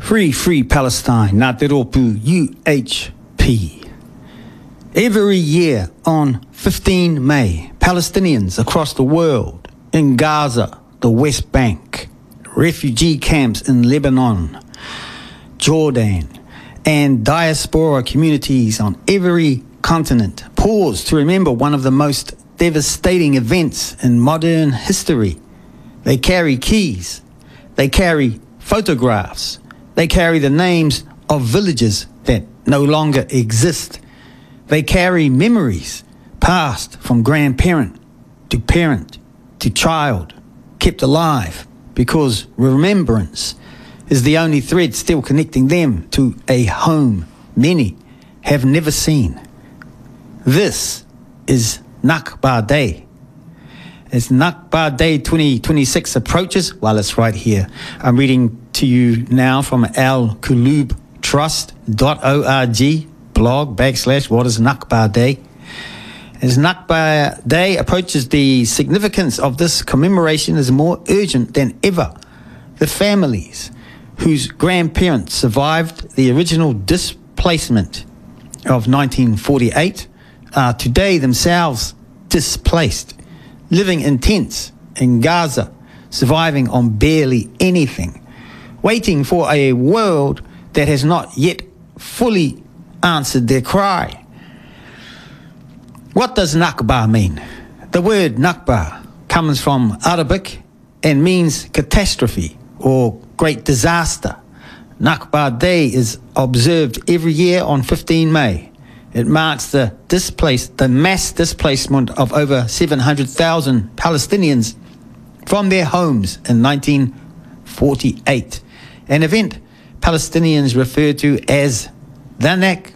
Free Palestine, Ngā Te Rōpū, UHP. Every year on 15 May, Palestinians across the world, in Gaza, the West Bank, refugee camps in Lebanon, Jordan, and diaspora communities on every continent pause to remember one of the most devastating events in modern history. They carry keys, they carry photographs, they carry the names of villages that no longer exist. They carry memories passed from grandparent to child, kept alive because remembrance is the only thread still connecting them to a home many have never seen. This is Nakba Day. As Nakba Day 2026 approaches, well, it's right here. I'm reading to you now from alqulubtrust.org blog / what is Nakba Day. As Nakba Day approaches, the significance of this commemoration is more urgent than ever. The families whose grandparents survived the original displacement of 1948 are today themselves displaced, living in tents in Gaza, surviving on barely anything, waiting for a world that has not yet fully answered their cry. What does Nakba mean? The word Nakba comes from Arabic and means catastrophe or great disaster. Nakba Day is observed every year on 15 May. It marks the mass displacement of over 700,000 Palestinians from their homes in 1948, an event Palestinians refer to as the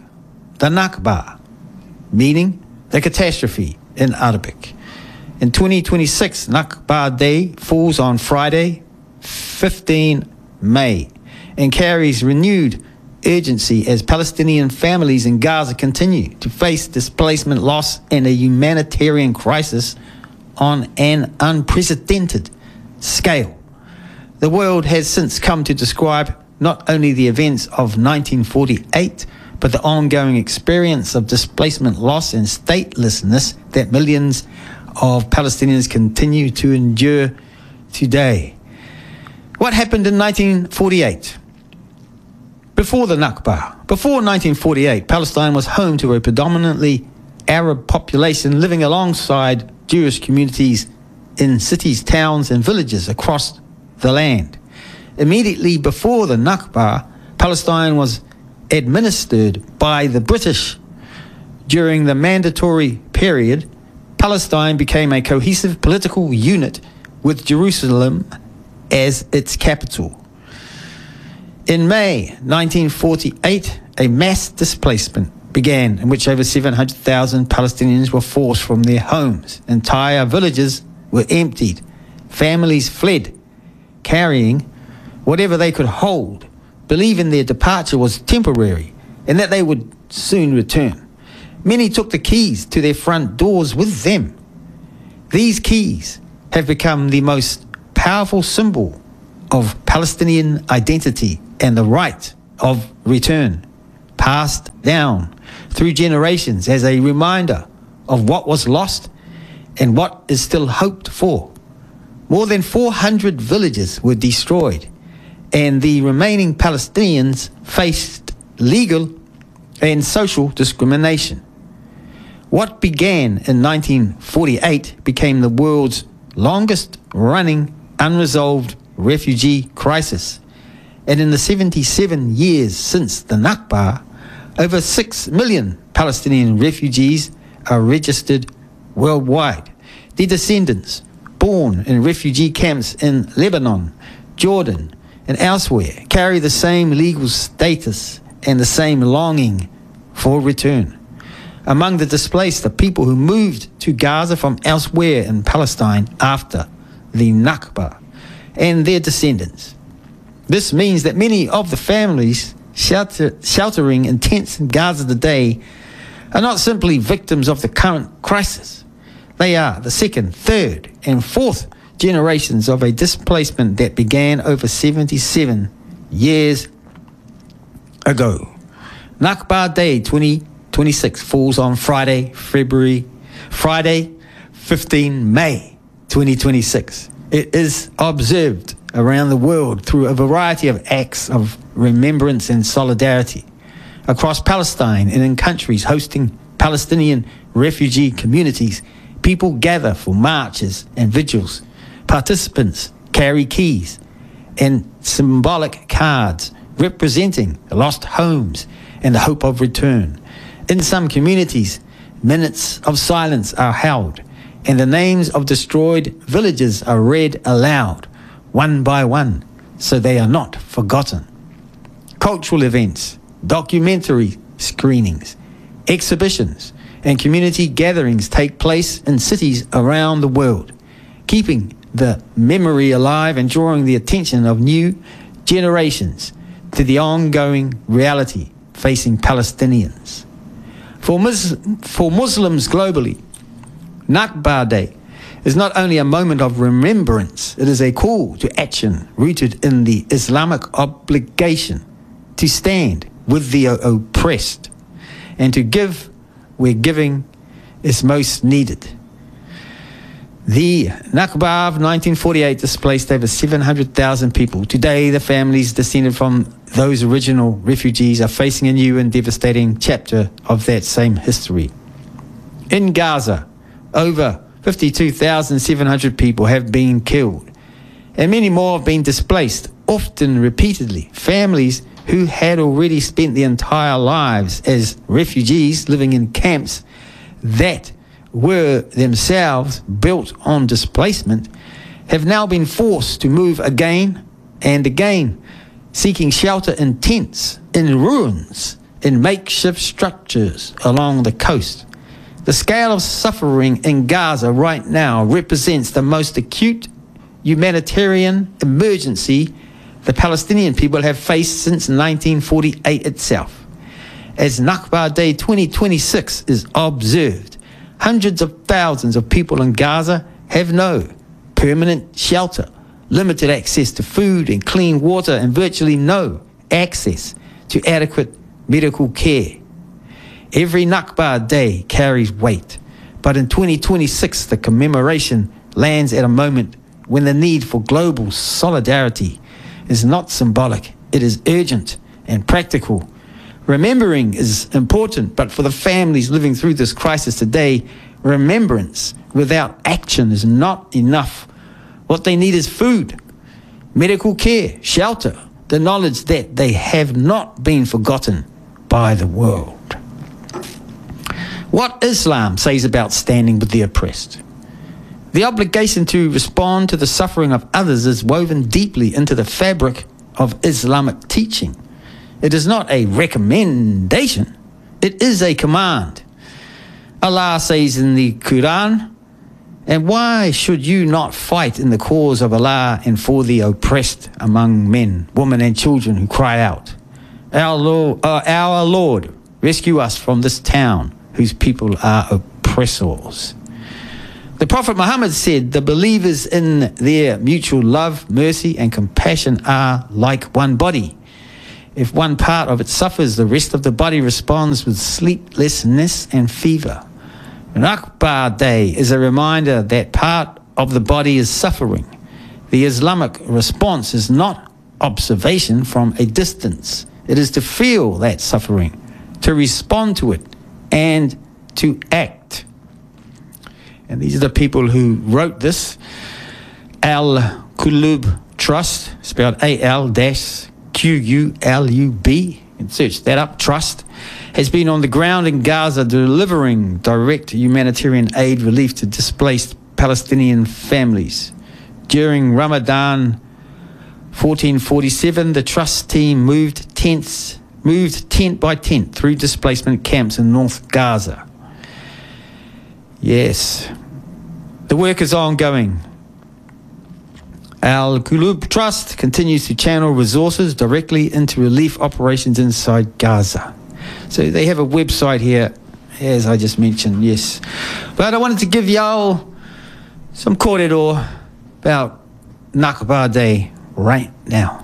Nakba, meaning the catastrophe in Arabic. In 2026, Nakba Day falls on Friday, 15 May, and carries renewed urgency as Palestinian families in Gaza continue to face displacement, loss, and a humanitarian crisis on an unprecedented scale. The world has since come to describe not only the events of 1948, but the ongoing experience of displacement, loss, and statelessness that millions of Palestinians continue to endure today. What happened in 1948? Before the Nakba, before 1948, Palestine was home to a predominantly Arab population living alongside Jewish communities in cities, towns, and villages across the land. Immediately before the Nakba, Palestine was administered by the British. During the mandatory period, Palestine became a cohesive political unit with Jerusalem as its capital. In May 1948, a mass displacement began in which over 700,000 Palestinians were forced from their homes. Entire villages were emptied. Families fled, carrying whatever they could hold, believing their departure was temporary and that they would soon return. Many took the keys to their front doors with them. These keys have become the most powerful symbol of Palestinian identity and the right of return, passed down through generations as a reminder of what was lost and what is still hoped for. More than 400 villages were destroyed, and the remaining Palestinians faced legal and social discrimination. What began in 1948 became the world's longest-running unresolved refugee crisis. And in the 77 years since the Nakba, over 6 million Palestinian refugees are registered worldwide. Their descendants, born in refugee camps in Lebanon, Jordan, and elsewhere, carry the same legal status and the same longing for return. Among the displaced are people who moved to Gaza from elsewhere in Palestine after the Nakba and their descendants. This means that many of the families sheltering in tents in Gaza today are not simply victims of the current crisis. They are the second, third, and fourth generations of a displacement that began over 77 years ago. Nakba Day 2026 falls on Friday, 15 May 2026. It is observed around the world through a variety of acts of remembrance and solidarity across Palestine and in countries hosting Palestinian refugee communities. People gather for marches and vigils. Participants carry keys and symbolic cards representing the lost homes and the hope of return. In some communities, minutes of silence are held, and the names of destroyed villages are read aloud, one by one, so they are not forgotten. Cultural events, documentary screenings, exhibitions, and community gatherings take place in cities around the world, keeping the memory alive and drawing the attention of new generations to the ongoing reality facing Palestinians. For Muslims globally, Nakba Day is not only a moment of remembrance, it is a call to action rooted in the Islamic obligation to stand with the oppressed and to give where giving is most needed. The Nakba of 1948 displaced over 700,000 people. Today, the families descended from those original refugees are facing a new and devastating chapter of that same history. In Gaza, over 52,700 people have been killed, and many more have been displaced, often repeatedly. Families who had already spent their entire lives as refugees living in camps that were themselves built on displacement have now been forced to move again and again, seeking shelter in tents, in ruins, in makeshift structures along the coast. The scale of suffering in Gaza right now represents the most acute humanitarian emergency the Palestinian people have faced since 1948 itself. As Nakba Day 2026 is observed, hundreds of thousands of people in Gaza have no permanent shelter, limited access to food and clean water, and virtually no access to adequate medical care. Every Nakba Day carries weight, but in 2026 the commemoration lands at a moment when the need for global solidarity is not symbolic, it is urgent and practical. Remembering is important, but for the families living through this crisis today, remembrance without action is not enough. What they need is food, medical care, shelter, the knowledge that they have not been forgotten by the world. What Islam says about standing with the oppressed. The obligation to respond to the suffering of others is woven deeply into the fabric of Islamic teaching. It is not a recommendation, it is a command. Allah says in the Quran, "And why should you not fight in the cause of Allah and for the oppressed among men, women and children who cry out, our Lord, rescue us from this town whose people are oppressors." The Prophet Muhammad said the believers in their mutual love, mercy and compassion are like one body. If one part of it suffers, the rest of the body responds with sleeplessness and fever. Nakba Day is a reminder that part of the body is suffering. The Islamic response is not observation from a distance. It is to feel that suffering, to respond to it, and to act. And these are the people who wrote this. Al-Qulub Trust, spelled Al-Qulub, you can search that up, Trust, has been on the ground in Gaza delivering direct humanitarian aid relief to displaced Palestinian families. During Ramadan 1447, the Trust team moved tent by tent through displacement camps in North Gaza. Yes, the work is ongoing. Al-Qulub Trust continues to channel resources directly into relief operations inside Gaza. So they have a website here, as I just mentioned, yes. But I wanted to give y'all some kōrero about Nakba Day right now.